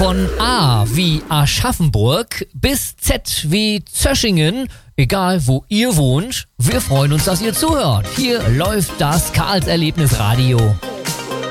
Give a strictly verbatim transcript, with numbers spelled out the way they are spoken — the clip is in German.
Von A wie Aschaffenburg bis Z wie Zöschingen. Egal, wo ihr wohnt, wir freuen uns, dass ihr zuhört. Hier läuft das Karls Erlebnisradio.